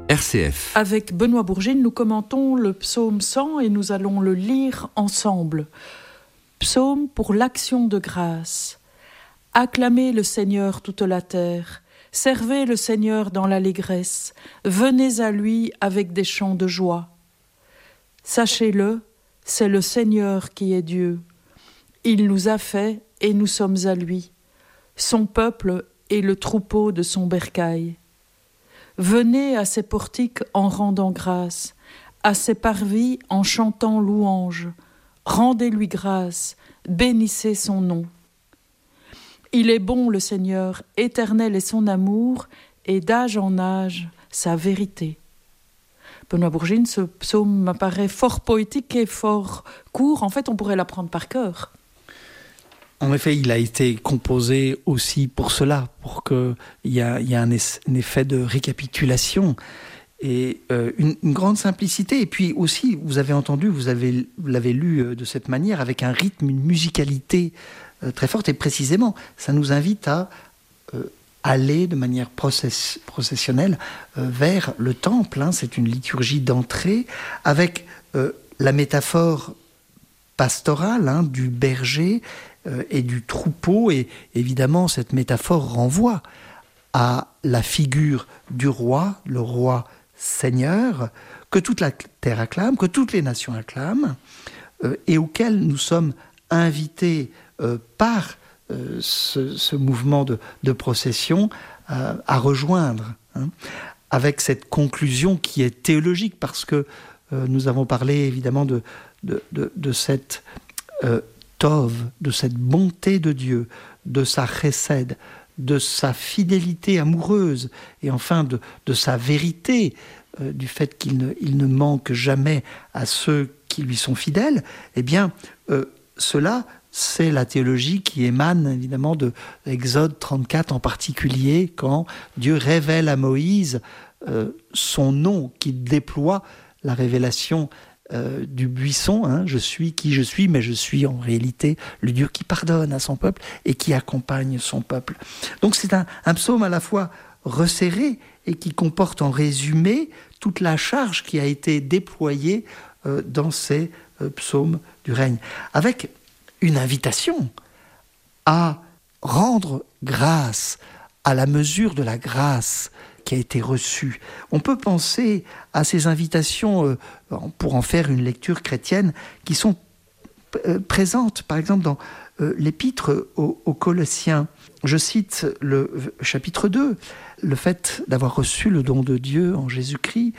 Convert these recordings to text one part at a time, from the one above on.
RCF. Avec Benoît Bourgine, nous commentons le psaume 100 et nous allons le lire ensemble. Psaume pour l'action de grâce. Acclamez le Seigneur toute la terre. Servez le Seigneur dans l'allégresse. Venez à lui avec des chants de joie. Sachez-le, c'est le Seigneur qui est Dieu. Il nous a fait et nous sommes à lui. Son peuple est le troupeau de son bercail. Venez à ses portiques en rendant grâce, à ses parvis en chantant louange. Rendez-lui grâce, bénissez son nom. Il est bon le Seigneur, éternel est son amour, et d'âge en âge sa vérité. Benoît Bourgine, ce psaume m'apparaît fort poétique et fort court. En fait, on pourrait l'apprendre par cœur. En effet, il a été composé aussi pour cela, pour qu'il y ait un effet de récapitulation et une grande simplicité. Et puis aussi, vous avez entendu, vous l'avez lu de cette manière, avec un rythme, une musicalité très forte. Et précisément, ça nous invite à aller de manière processionnelle vers le temple. C'est une liturgie d'entrée avec la métaphore pastorale du berger et du troupeau, et évidemment cette métaphore renvoie à la figure du roi, le roi Seigneur, que toute la terre acclame, que toutes les nations acclament, et auquel nous sommes invités par ce mouvement de procession à rejoindre, avec cette conclusion qui est théologique, parce que nous avons parlé évidemment de cette Tov, de cette bonté de Dieu, de sa chesed, de sa fidélité amoureuse, et enfin de sa vérité, du fait qu'il ne manque jamais à ceux qui lui sont fidèles. Eh bien, cela, c'est la théologie qui émane évidemment de Exode 34 en particulier, quand Dieu révèle à Moïse son nom, qui déploie la révélation du buisson, je suis qui je suis, mais je suis en réalité le Dieu qui pardonne à son peuple et qui accompagne son peuple. Donc c'est un psaume à la fois resserré et qui comporte en résumé toute la charge qui a été déployée dans ces psaumes du règne, avec une invitation à rendre grâce à la mesure de la grâce qui a été reçue. On peut penser à ces invitations pour en faire une lecture chrétienne qui sont présentes, par exemple, dans l'épître aux Colossiens. Je cite le chapitre 2. Le fait d'avoir reçu le don de Dieu en Jésus-Christ,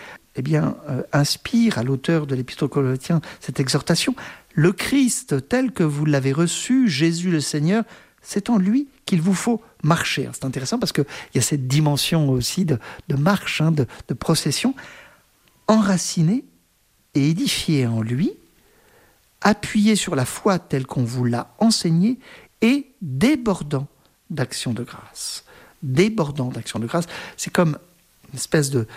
inspire à l'auteur de l'épître aux Colossiens cette exhortation. Le Christ tel que vous l'avez reçu, Jésus le Seigneur, c'est en lui qu'il vous faut marcher. C'est intéressant parce qu'il y a cette dimension aussi de marche, de procession, enracinée et édifiée en lui, appuyée sur la foi telle qu'on vous l'a enseignée et débordant d'actions de grâce. Débordant d'actions de grâce, c'est comme une espèce de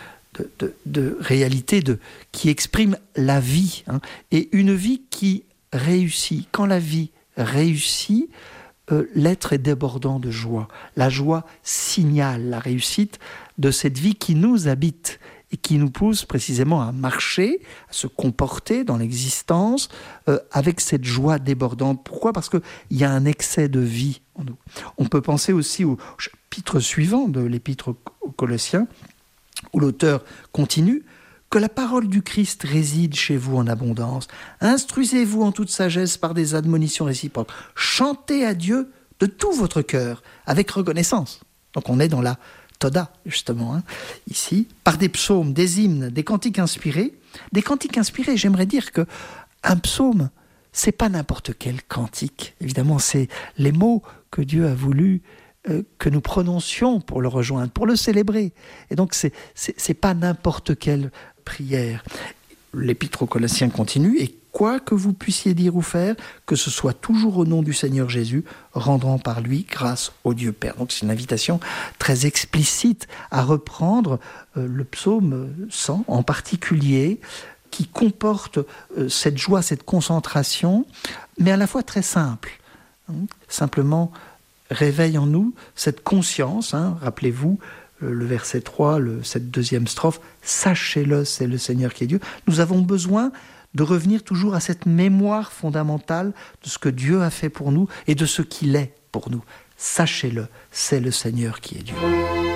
réalité qui exprime la vie, et une vie qui réussit. Quand la vie réussit, l'être est débordant de joie. La joie signale la réussite de cette vie qui nous habite et qui nous pousse précisément à marcher, à se comporter dans l'existence avec cette joie débordante. Pourquoi ? Parce qu'il y a un excès de vie en nous. On peut penser aussi au chapitre suivant de l'épître aux Colossiens, où l'auteur continue: que la parole du Christ réside chez vous en abondance. Instruisez-vous en toute sagesse par des admonitions réciproques. Chantez à Dieu de tout votre cœur, avec reconnaissance. Donc on est dans la Toda, justement, ici, par des psaumes, des hymnes, des cantiques inspirés. Des cantiques inspirés, j'aimerais dire qu'un psaume, c'est pas n'importe quel cantique. Évidemment, c'est les mots que Dieu a voulu que nous prononcions pour le rejoindre, pour le célébrer. Et donc, c'est pas n'importe quelle prière. L'épître aux Colossiens continue: et quoi que vous puissiez dire ou faire, que ce soit toujours au nom du Seigneur Jésus, rendant par lui grâce au Dieu Père. Donc c'est une invitation très explicite à reprendre le psaume 100 en particulier, qui comporte cette joie, cette concentration, mais à la fois très simple. Simplement réveille en nous cette conscience, rappelez-vous, le verset 3, cette deuxième strophe, « Sachez-le, c'est le Seigneur qui est Dieu ». Nous avons besoin de revenir toujours à cette mémoire fondamentale de ce que Dieu a fait pour nous et de ce qu'il est pour nous. Sachez-le, c'est le Seigneur qui est Dieu.